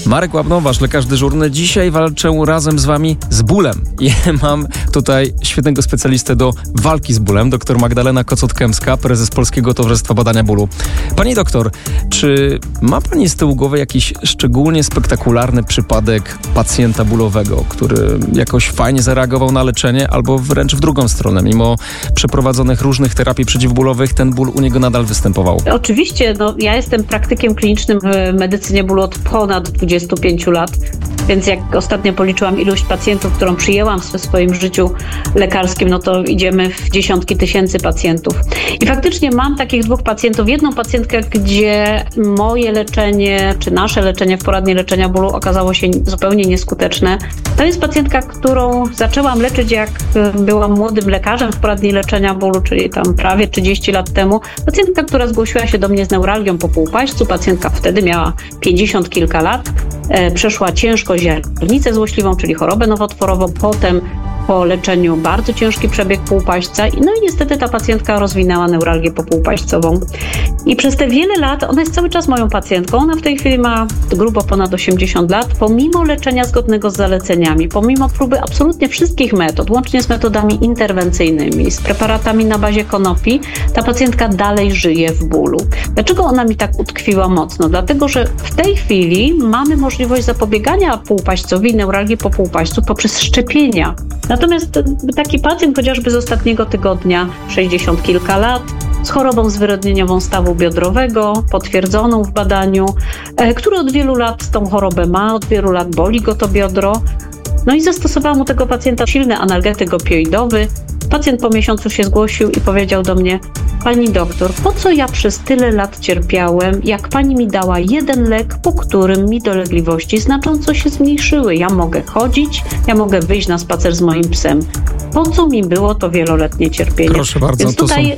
Marek Łabno, wasz lekarz dyżurny. Dzisiaj walczę razem z wami z bólem. I mam tutaj świetnego specjalistę do walki z bólem, dr Magdalena Kocot-Kępska, prezes Polskiego Towarzystwa Badania Bólu. Pani doktor, czy ma pani z tyłu głowy jakiś szczególnie spektakularny przypadek pacjenta bólowego, który jakoś fajnie zareagował na leczenie, albo wręcz w drugą stronę, mimo przeprowadzonych różnych terapii przeciwbólowych, ten ból u niego nadal występował? Oczywiście, ja jestem praktykiem klinicznym w medycynie bólu od ponad 25 lat, więc jak ostatnio policzyłam ilość pacjentów, którą przyjęłam w swoim życiu lekarskim, to idziemy w dziesiątki tysięcy pacjentów. I faktycznie mam takich dwóch pacjentów. Jedną pacjentkę, gdzie moje leczenie, czy nasze leczenie w poradni leczenia bólu okazało się zupełnie nieskuteczne. To jest pacjentka, którą zaczęłam leczyć, jak byłam młodym lekarzem w poradni leczenia bólu, czyli tam prawie 30 lat temu. Pacjentka, która zgłosiła się do mnie z neuralgią po półpaśćcu. Pacjentka wtedy miała 50 kilka lat. Przeszła ciężko źrenicę złośliwą, czyli chorobę nowotworową. Potem po leczeniu bardzo ciężki przebieg półpaśćca. I niestety ta pacjentka rozwinęła neuralgię popółpaśćcową. I przez te wiele lat, ona jest cały czas moją pacjentką, ona w tej chwili ma grubo ponad 80 lat, pomimo leczenia zgodnego z zaleceniami, pomimo próby absolutnie wszystkich metod, łącznie z metodami interwencyjnymi, z preparatami na bazie konopi, ta pacjentka dalej żyje w bólu. Dlaczego ona mi tak utkwiła mocno? Dlatego, że w tej chwili mamy możliwość zapobiegania półpaśćcowi, neuralgii po półpaśćcu poprzez szczepienia. Natomiast taki pacjent chociażby z ostatniego tygodnia, 60 kilka lat, z chorobą zwyrodnieniową stawu biodrowego, potwierdzoną w badaniu, który od wielu lat tą chorobę ma, od wielu lat boli go to biodro. I zastosowałam u tego pacjenta silny analgetyk opioidowy. Pacjent po miesiącu się zgłosił i powiedział do mnie: pani doktor, po co ja przez tyle lat cierpiałem, jak pani mi dała jeden lek, po którym mi dolegliwości znacząco się zmniejszyły. Ja mogę chodzić, ja mogę wyjść na spacer z moim psem. Po co mi było to wieloletnie cierpienie? Proszę bardzo, więc tutaj,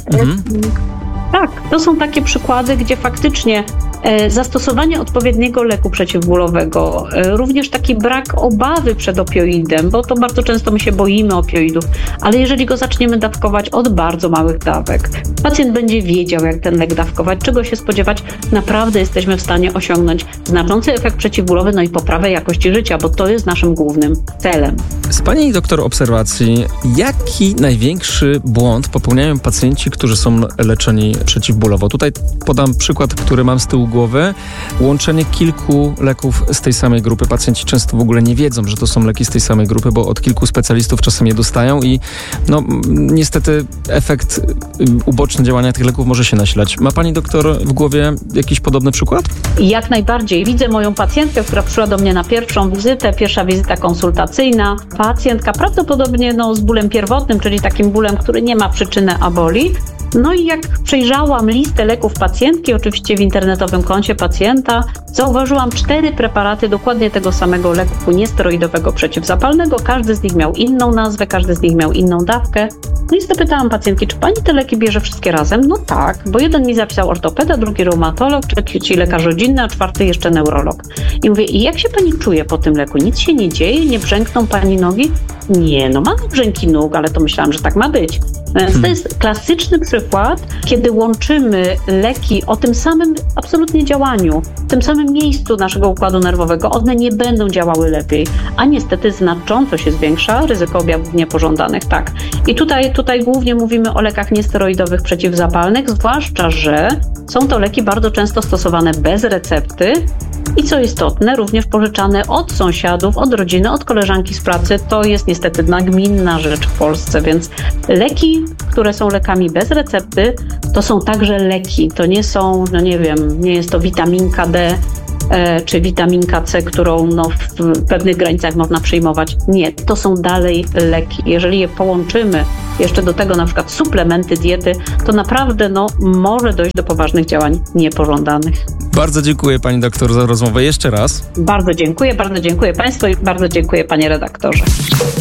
tak, to są takie przykłady, gdzie faktycznie zastosowanie odpowiedniego leku przeciwbólowego, również taki brak obawy przed opioidem, bo to bardzo często my się boimy opioidów, ale jeżeli go zaczniemy dawkować od bardzo małych dawek, pacjent będzie wiedział, jak ten lek dawkować, czego się spodziewać, naprawdę jesteśmy w stanie osiągnąć znaczący efekt przeciwbólowy, i poprawę jakości życia, bo to jest naszym głównym celem. Z pani doktor obserwacji, jaki największy błąd popełniają pacjenci, którzy są leczeni przeciwbólowo? Tutaj podam przykład, który mam z tyłu głowy. Łączenie kilku leków z tej samej grupy. Pacjenci często w ogóle nie wiedzą, że to są leki z tej samej grupy, bo od kilku specjalistów czasem je dostają i niestety efekt uboczny działania tych leków może się nasilać. Ma pani doktor w głowie jakiś podobny przykład? Jak najbardziej. Widzę moją pacjentkę, która przyszła do mnie na pierwszą wizytę, pierwsza wizyta konsultacyjna. Pacjentka prawdopodobnie z bólem pierwotnym, czyli takim bólem, który nie ma przyczyny, a boli. I jak przejrzałam listę leków pacjentki, oczywiście w internetowym koncie pacjenta, zauważyłam 4 preparaty dokładnie tego samego leku niesteroidowego przeciwzapalnego. Każdy z nich miał inną nazwę, każdy z nich miał inną dawkę. I zapytałam pacjentki, czy pani te leki bierze wszystkie razem? Tak, bo jeden mi zapisał ortopeda, drugi reumatolog, trzeci lekarz rodzinny, a czwarty jeszcze neurolog. I mówię, i jak się pani czuje po tym leku? Nic się nie dzieje? Nie brzękną pani nogi? Nie, mam brzęki nóg, ale to myślałam, że tak ma być. Więc to jest klasyczny przykład, kiedy łączymy leki o tym samym absolutnie działaniu, w tym samym miejscu naszego układu nerwowego, one nie będą działały lepiej, a niestety znacząco się zwiększa ryzyko objawów niepożądanych. Tak. I tutaj głównie mówimy o lekach niesteroidowych przeciwzapalnych, zwłaszcza, że są to leki bardzo często stosowane bez recepty i co istotne, również pożyczane od sąsiadów, od rodziny, od koleżanki z pracy. To jest niestety nagminna rzecz w Polsce, więc leki, które są lekami bez recepty, to są także leki. To nie są, nie jest to witaminka D czy witaminka C, którą w pewnych granicach można przyjmować. Nie, to są dalej leki. Jeżeli je połączymy jeszcze do tego na przykład suplementy diety, to naprawdę może dojść do poważnych działań niepożądanych. Bardzo dziękuję pani doktor za rozmowę jeszcze raz. Bardzo dziękuję Państwu i bardzo dziękuję panie redaktorze.